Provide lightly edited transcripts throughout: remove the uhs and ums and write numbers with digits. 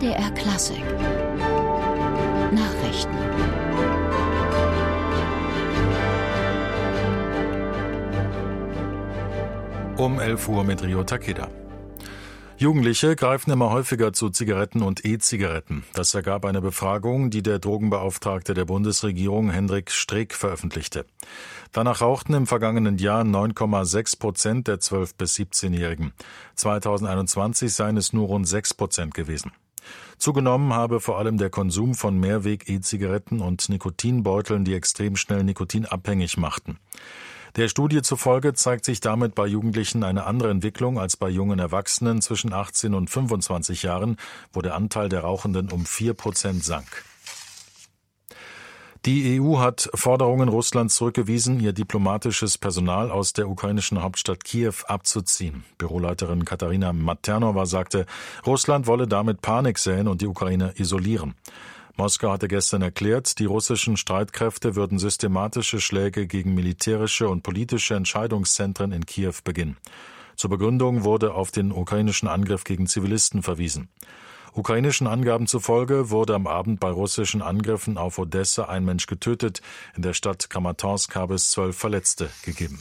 MDR Klassik Nachrichten. Um 11 Uhr mit Rio Takeda. Jugendliche greifen immer häufiger zu Zigaretten und E-Zigaretten. Das ergab eine Befragung, die der Drogenbeauftragte der Bundesregierung Hendrik Streeck veröffentlichte. Danach rauchten im vergangenen Jahr 9,6% der 12- bis 17-Jährigen. 2021 seien es nur rund 6% gewesen. Zugenommen habe vor allem der Konsum von Mehrweg-E-Zigaretten und Nikotinbeuteln, die extrem schnell nikotinabhängig machten. Der Studie zufolge zeigt sich damit bei Jugendlichen eine andere Entwicklung als bei jungen Erwachsenen zwischen 18 und 25 Jahren, wo der Anteil der Rauchenden um 4% sank. Die EU hat Forderungen Russlands zurückgewiesen, ihr diplomatisches Personal aus der ukrainischen Hauptstadt Kiew abzuziehen. Büroleiterin Katarina Maternova sagte, Russland wolle damit Panik säen und die Ukraine isolieren. Moskau hatte gestern erklärt, die russischen Streitkräfte würden systematische Schläge gegen militärische und politische Entscheidungszentren in Kiew beginnen. Zur Begründung wurde auf den ukrainischen Angriff gegen Zivilisten verwiesen. Ukrainischen Angaben zufolge wurde am Abend bei russischen Angriffen auf Odessa ein Mensch getötet. In der Stadt Kramatorsk habe es 12 Verletzte gegeben.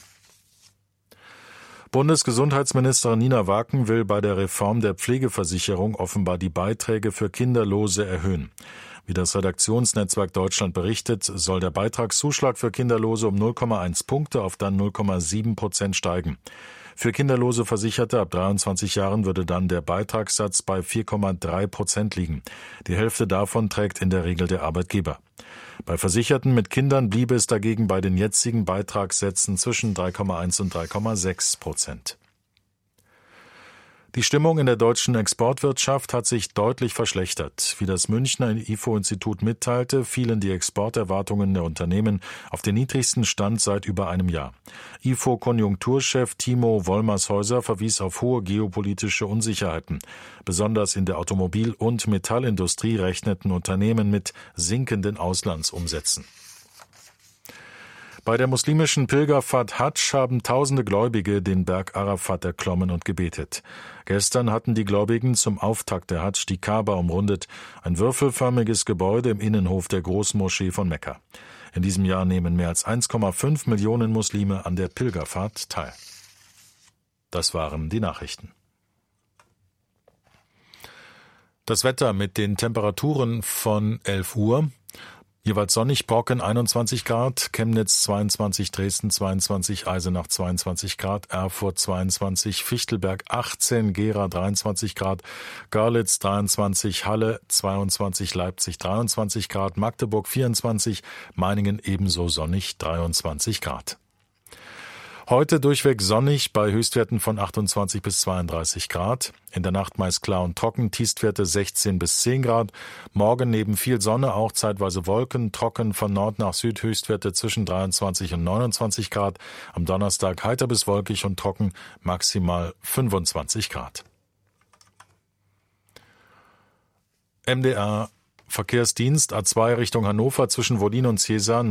Bundesgesundheitsministerin Nina Waken will bei der Reform der Pflegeversicherung offenbar die Beiträge für Kinderlose erhöhen. Wie das Redaktionsnetzwerk Deutschland berichtet, soll der Beitragszuschlag für Kinderlose um 0,1 Punkte auf dann 0,7% steigen. Für kinderlose Versicherte ab 23 Jahren würde dann der Beitragssatz bei 4,3% liegen. Die Hälfte davon trägt in der Regel der Arbeitgeber. Bei Versicherten mit Kindern bliebe es dagegen bei den jetzigen Beitragssätzen zwischen 3,1 und 3,6%. Die Stimmung in der deutschen Exportwirtschaft hat sich deutlich verschlechtert. Wie das Münchner IFO-Institut mitteilte, fielen die Exporterwartungen der Unternehmen auf den niedrigsten Stand seit über einem Jahr. IFO-Konjunkturchef Timo Wollmershäuser verwies auf hohe geopolitische Unsicherheiten. Besonders in der Automobil- und Metallindustrie rechneten Unternehmen mit sinkenden Auslandsumsätzen. Bei der muslimischen Pilgerfahrt Hadsch haben tausende Gläubige den Berg Arafat erklommen und gebetet. Gestern hatten die Gläubigen zum Auftakt der Hadsch die Kaaba umrundet, ein würfelförmiges Gebäude im Innenhof der Großmoschee von Mekka. In diesem Jahr nehmen mehr als 1,5 Millionen Muslime an der Pilgerfahrt teil. Das waren die Nachrichten. Das Wetter mit den Temperaturen von 11 Uhr. Jeweils sonnig, Brocken 21 Grad, Chemnitz 22, Dresden 22, Eisenach 22 Grad, Erfurt 22, Fichtelberg 18, Gera 23 Grad, Görlitz 23, Halle 22, Leipzig 23 Grad, Magdeburg 24, Meiningen ebenso sonnig 23 Grad. Heute durchweg sonnig bei Höchstwerten von 28 bis 32 Grad. In der Nacht meist klar und trocken, Tiefstwerte 16 bis 10 Grad. Morgen neben viel Sonne auch zeitweise Wolken, trocken von Nord nach Süd, Höchstwerte zwischen 23 und 29 Grad. Am Donnerstag heiter bis wolkig und trocken, maximal 25 Grad. MDR Verkehrsdienst A2 Richtung Hannover zwischen Wollin und Ziesar